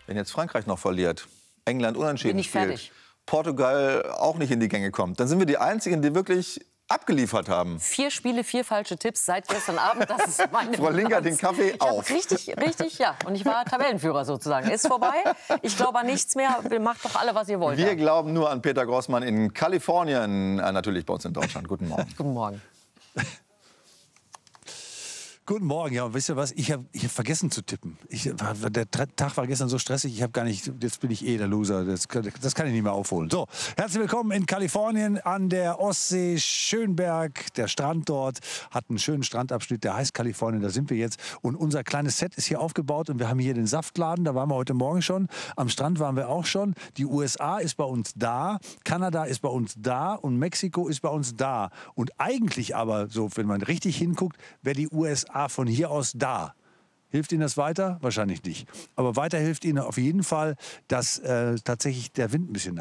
Wenn jetzt Frankreich noch verliert, England unentschieden Bin ich spielt, fertig. Portugal auch nicht in die Gänge kommt, dann sind wir die Einzigen, die wirklich abgeliefert haben. 4 Spiele, 4 falsche Tipps seit gestern Abend. Das ist meine Frau Linker, den Kaffee auf. Richtig, ja. Und ich war Tabellenführer sozusagen. Ist vorbei. Ich glaube an nichts mehr. Macht doch alle, was ihr wollt. Wir glauben nur an Peter Grossmann in Kalifornien, natürlich bei uns in Deutschland. Guten Morgen. Guten Morgen. Guten Morgen, ja, wisst ihr was? Ich hab vergessen zu tippen. Der Tag war gestern so stressig, ich habe gar nicht, jetzt bin ich der Loser, das kann ich nicht mehr aufholen. So, herzlich willkommen in Kalifornien an der Ostsee, Schönberg, der Strand dort, hat einen schönen Strandabschnitt, der heißt Kalifornien, da sind wir jetzt. Und unser kleines Set ist hier aufgebaut und wir haben hier den Saftladen, da waren wir heute Morgen schon, am Strand waren wir auch schon, die USA ist bei uns da, Kanada ist bei uns da und Mexiko ist bei uns da. Und eigentlich aber, so wenn man richtig hinguckt, wäre die USA von hier aus da. Hilft Ihnen das weiter? Wahrscheinlich nicht. Aber weiter hilft Ihnen auf jeden Fall, dass tatsächlich der Wind ein bisschen